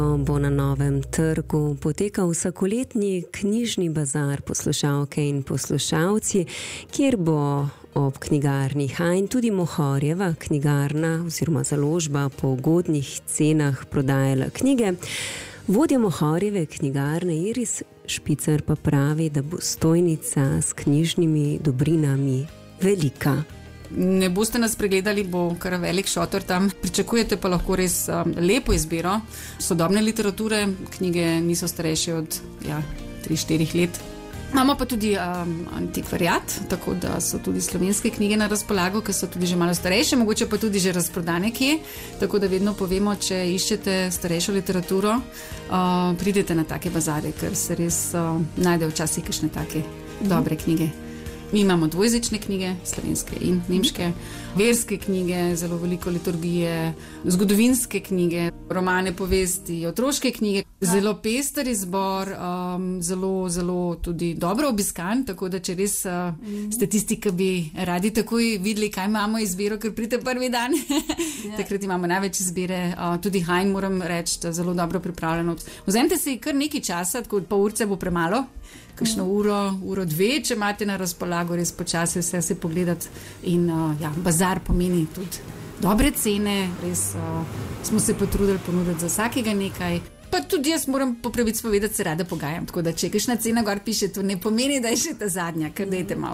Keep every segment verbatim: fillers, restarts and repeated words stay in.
Bo na Novem trgu potekal vsakoletni knjižni bazar, poslušalke in poslušalci, kjer bo ob knjigarni Hajn tudi Mohorjeva knjigarna oziroma založba po ugodnih cenah prodajala knjige. Vodja Mohorjeve knjigarne Iris Špicer pa pravi, da bo stojnica s knjižnimi dobrinami velika. Ne boste nas pregledali, bo kar velik šotor tam. Pričakujete pa lahko res um, lepo izbiro sodobne literature. Knjige niso starejše od ja, tri štiri let. Imamo pa tudi um, antikvariat, tako da so tudi slovenske knjige na razpolago, ki so tudi že malo starejše, mogoče pa tudi že razprodane kje. Tako da vedno povemo, če iščete starejšo literaturo, uh, pridete na take bazare, ker se res uh, najde včasih kakšne take dobre knjige. Mi imamo dvojezične knjige, slovenske in nemške, verske knjige, zelo veliko liturgije, zgodovinske knjige, romane, povesti, otroške knjige. Zelo pester izbor, um, zelo, zelo tudi dobro obiskan, tako da če res uh, ste tisti, ki bi radi takoj videli, kaj imamo izbiro, ker pridete prvi dan. Takrat imamo največ izbire. Uh, tudi Hajn, moram reči, da zelo dobro pripravljeno. Vzemite si kar nekaj časa, tako pol urce bo premalo. Kakšno uro, uro dve, če imate na razpolago, res počasi vse se pogledati. In uh, ja, bazar pomeni tudi dobre cene, res uh, smo se potrudili ponuditi za vsakega nekaj. Pa tudi jaz moram po pravici povedati, se rada pogajam, tako da če kakšna cena gor piše, to ne pomeni, da je še ta zadnja, kar dajte malo.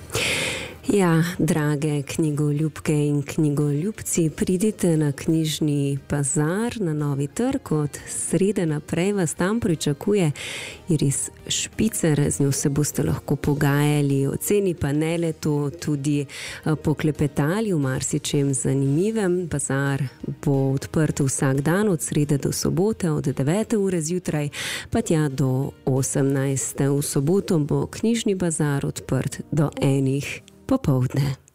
Ja, drage knjigoljubke in knjigoljubci, pridite na knjižni bazar na Novi trg, od srede naprej vas tam pričakuje Iris Špicer, z njo se boste lahko pogajali o ceni, pa ne le to, tudi poklepetali v marsičem zanimivem. Bazar bo odprt vsak dan od srede do sobote, od devete ure zjutraj pa tja do osemnajste. V soboto bo knjižni bazar odprt do enih popoldne.